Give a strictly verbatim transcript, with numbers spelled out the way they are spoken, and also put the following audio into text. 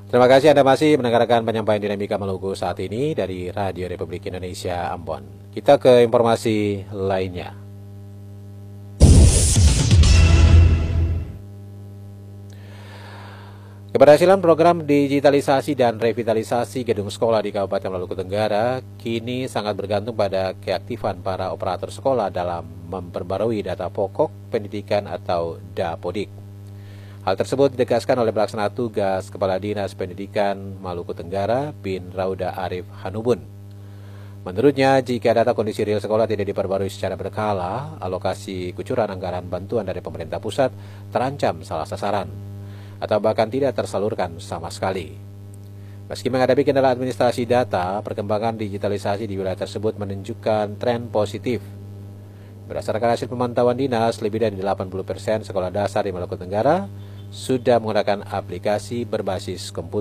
Terima kasih Anda masih mendengarkan penyampaian Dinamika Maluku saat ini dari Radio Republik Indonesia Ambon. Kita ke informasi lainnya. Keberhasilan program digitalisasi dan revitalisasi gedung sekolah di Kabupaten Maluku Tenggara kini sangat bergantung pada keaktifan para operator sekolah dalam memperbarui data pokok pendidikan atau Dapodik. Hal tersebut ditegaskan oleh pelaksana tugas Kepala Dinas Pendidikan Maluku Tenggara, Bin Rauda Arif Hanubun. Menurutnya, jika data kondisi real sekolah tidak diperbarui secara berkala, alokasi kucuran anggaran bantuan dari pemerintah pusat terancam salah sasaran, atau bahkan tidak tersalurkan sama sekali. Meski menghadapi kendala administrasi data, perkembangan digitalisasi di wilayah tersebut menunjukkan tren positif. Berdasarkan hasil pemantauan dinas, lebih dari delapan puluh persen sekolah dasar di Maluku Tenggara sudah menggunakan aplikasi berbasis komputer.